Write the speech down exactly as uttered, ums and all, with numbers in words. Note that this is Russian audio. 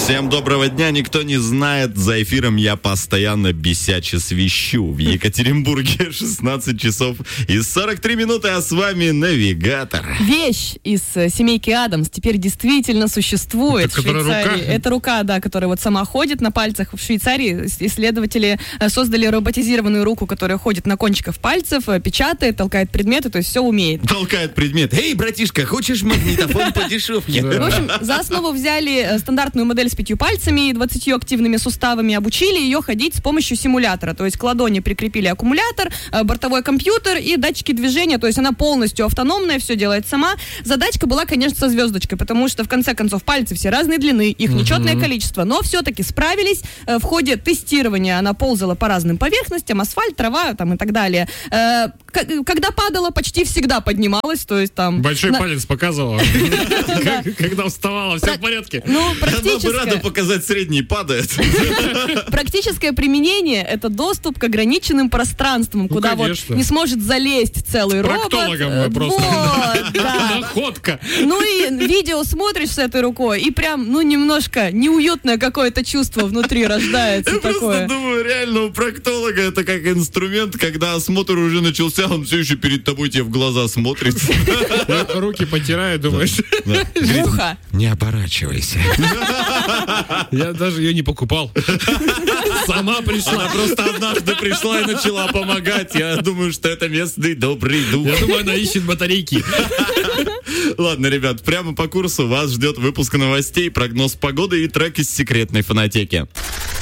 Всем доброго дня. Никто не знает, за эфиром я постоянно бесяче свищу. В Екатеринбурге шестнадцать часов и сорок три минуты, а с вами навигатор. Вещь из семейки Адамс теперь действительно существует Это в Швейцарии. рука? Это рука, да, которая вот сама ходит на пальцах. В Швейцарии исследователи создали роботизированную руку, которая ходит на кончиках пальцев, печатает, толкает предметы, то есть все умеет. Толкает предмет. Эй, братишка, хочешь магнитофон по дешевке? В общем, за основу взяли стандартную модель с пятью пальцами и двадцатью активными суставами, обучили ее ходить с помощью симулятора. То есть к ладони прикрепили аккумулятор, бортовой компьютер и датчики движения. То есть она полностью автономная, все делает сама. Задачка была, конечно, со звездочкой, потому что, в конце концов, пальцы все разной длины, их нечетное количество, но все-таки справились. В ходе тестирования она ползала по разным поверхностям, асфальт, трава там, и так далее. Когда падала, почти всегда поднималась, то есть там... Большой на... палец показывала. Когда вставала, все в порядке. Ну, практическое... Она бы рада показать, средний падает. Практическое применение — это доступ к ограниченным пространствам, ну, куда конечно. Вот не сможет залезть целый робот. Проктологом мы просто. Вот, да. Находка. Ну и видео смотришь с этой рукой, и прям, ну, немножко неуютное какое-то чувство внутри рождается. Я такое. просто думаю, реально, у проктолога это как инструмент, когда осмотр уже начался, он все еще перед тобой тебе в глаза смотрит. Руки потираю, думаешь. Ухо. Не оборачивайся. Я даже ее не покупал. Сама пришла. Она просто однажды пришла и начала помогать. Я думаю, что это местный добрый дух. Я думаю, она ищет батарейки. Ладно, ребят, прямо по курсу вас ждет выпуск новостей, прогноз погоды и трек из секретной фонотеки.